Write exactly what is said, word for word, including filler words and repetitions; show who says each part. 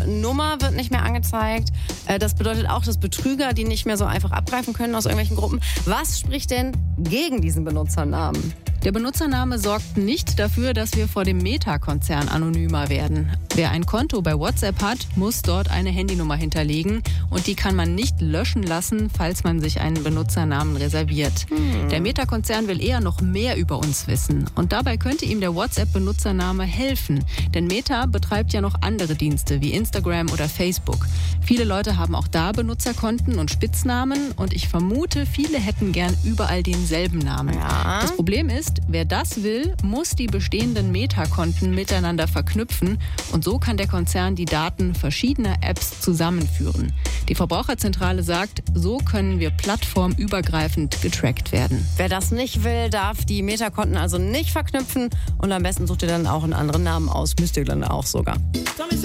Speaker 1: eure Nummer wird nicht mehr angezeigt. Äh, das bedeutet auch, dass Betrüger die nicht mehr so einfach abgreifen können aus irgendwelchen Gruppen. Was spricht denn gegen diesen Benutzernamen?
Speaker 2: Der Benutzername sorgt nicht dafür, dass wir vor dem Meta-Konzern anonymer werden. Wer ein Konto bei WhatsApp hat, muss dort eine Handynummer hinterlegen und die kann man nicht löschen lassen, falls man sich einen Benutzernamen reserviert. Hm. Der Meta-Konzern will eher noch mehr über uns wissen und dabei könnte ihm der WhatsApp-Benutzername helfen, denn Meta betreibt ja noch andere Dienste wie Instagram oder Facebook. Viele Leute haben auch da Benutzerkonten und Spitznamen und ich vermute, viele hätten gern überall denselben Namen.
Speaker 1: Ja.
Speaker 2: Das Problem ist, wer das will, muss die bestehenden Meta-Konten miteinander verknüpfen und so kann der Konzern die Daten verschiedener Apps zusammenführen. Die Verbraucherzentrale sagt, so können wir plattformübergreifend getrackt werden.
Speaker 1: Wer das nicht will, darf die Meta-Konten also nicht verknüpfen und am besten sucht ihr dann auch einen anderen Namen aus. Müsst ihr dann auch sogar.